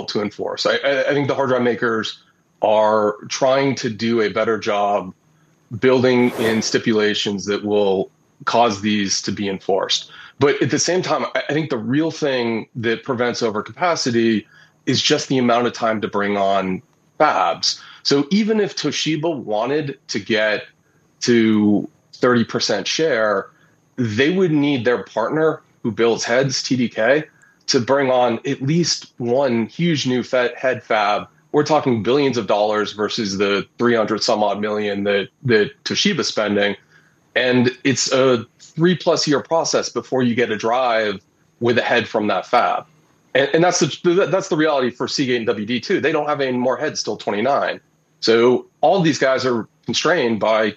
difficult to enforce. I think the hard drive makers are trying to do a better job building in stipulations that will cause these to be enforced. But at the same time, I think the real thing that prevents overcapacity is just the amount of time to bring on fabs. So even if Toshiba wanted to get to 30% share, they would need their partner who builds heads, TDK, to bring on at least one huge new head fab. We're talking billions of dollars versus the 300 some odd million that Toshiba's spending. And it's a 3+ year process before you get a drive with a head from that fab. And that's the reality for Seagate and WD too. They don't have any more heads till 29. So all these guys are constrained by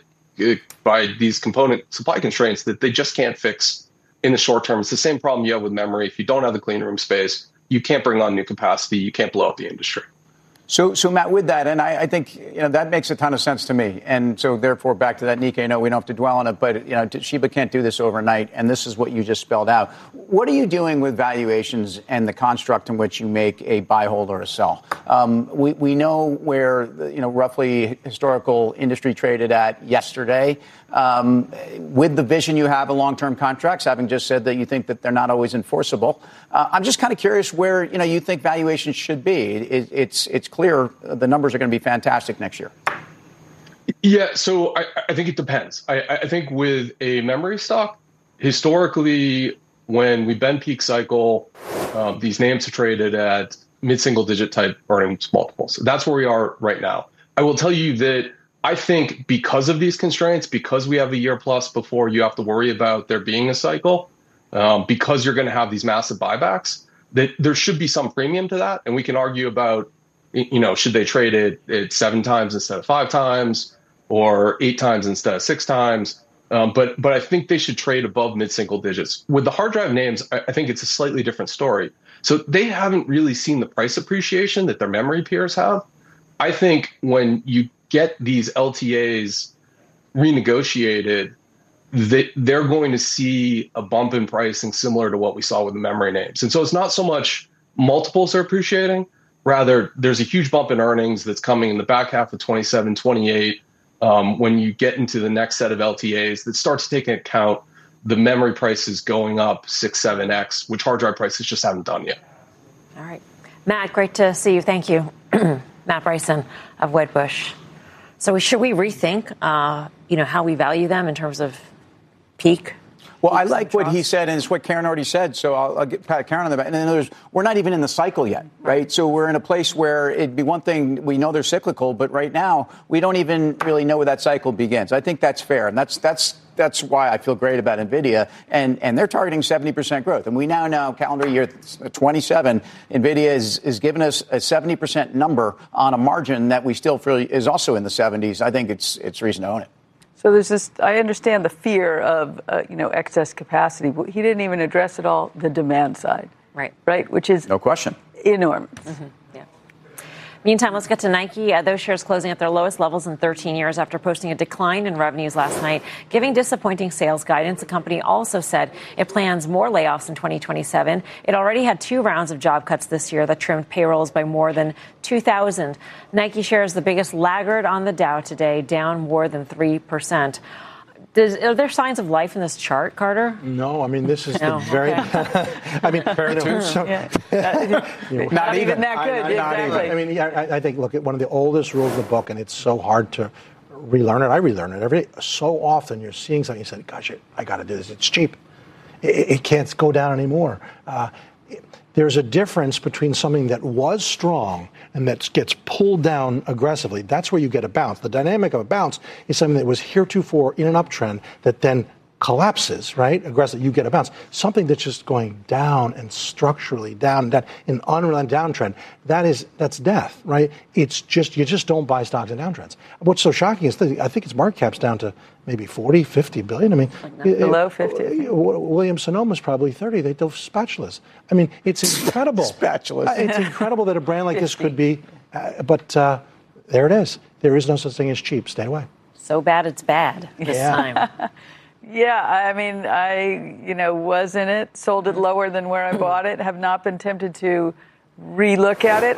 these component supply constraints that they just can't fix in the short term. It's the same problem you have with memory. If you don't have the clean room space, you can't bring on new capacity. You can't blow up the industry. So Matt, with that, and I think that makes a ton of sense to me. And so therefore, back to that, Nikkei, no, we don't have to dwell on it, but Toshiba can't do this overnight, and this is what you just spelled out. What are you doing with valuations and the construct in which you make a buy, hold, or a sell? We know where roughly historical industry traded at yesterday. With the vision you have of long-term contracts, having just said that you think that they're not always enforceable, I'm just kind of curious where you think valuations should be. It's clear the numbers are going to be fantastic next year. Yeah, so I think it depends. I think with a memory stock, historically, when we've been peak cycle, these names are traded at mid-single digit type earnings multiples. That's where we are right now. I will tell you that I think because of these constraints, because we have a year plus before you have to worry about there being a cycle, because you're going to have these massive buybacks, that there should be some premium to that. And we can argue about, should they trade it at 7 times instead of 5 times or 8 times instead of 6 times. But I think they should trade above mid-single digits. With the hard drive names, I think it's a slightly different story. So they haven't really seen the price appreciation that their memory peers have. I think when you get these LTAs renegotiated, they're going to see a bump in pricing similar to what we saw with the memory names. And so it's not so much multiples are appreciating, rather there's a huge bump in earnings that's coming in the back half of 27, 28, when you get into the next set of LTAs that starts taking account the memory prices going up 6, 7x, which hard drive prices just haven't done yet. All right. Matt, great to see you. Thank you. Matt Bryson of Wedbush. So should we rethink, how we value them in terms of peak? Well, I like what he said, and it's what Karen already said, so I'll get pat Karen on the back. And in other words, we're not even in the cycle yet, right? So we're in a place where it'd be one thing, we know they're cyclical, but right now, we don't even really know where that cycle begins. I think that's fair, and that's why I feel great about NVIDIA, and they're targeting 70% growth. And we now know calendar year 27, NVIDIA is giving us a 70% number on a margin that we still feel is also in the 70s. I think it's reason to own it. So there's this, I understand the fear of, excess capacity, but he didn't even address at all the demand side. Right. Which is no question enormous. Mm-hmm. Yeah. Meantime, let's get to Nike. Those shares closing at their lowest levels in 13 years after posting a decline in revenues last night, giving disappointing sales guidance. The company also said it plans more layoffs in 2027. It already had 2 rounds of job cuts this year that trimmed payrolls by more than 2,000. Nike shares the biggest laggard on the Dow today, down more than 3%. Are there signs of life in this chart, Carter? No, I mean, this is the very... I mean, not even that good. Exactly. I mean, I think, look, at one of the oldest rules of the book, and it's so hard to relearn it. I relearn it so often you're seeing something, you say, gosh, I got to do this. It's cheap. It can't go down anymore. There's a difference between something that was strong and that gets pulled down aggressively. That's where you get a bounce. The dynamic of a bounce is something that was heretofore in an uptrend that then collapses, right? Aggressively, you get a bounce. Something that's just going down and structurally down and down, an unrelenting downtrend, that's death, right? It's just, you just don't buy stocks in downtrends. What's so shocking is I think its market cap's down to maybe 40, 50 billion. I mean, below 50. Williams-Sonoma's probably 30. They do spatulas. I mean, it's incredible. Spatulas. It's incredible that a brand like this could be, but there it is. There is no such thing as cheap. Stay away. So bad it's bad this time. Yeah, I mean, I was in it, sold it lower than where I bought it, have not been tempted to relook at it.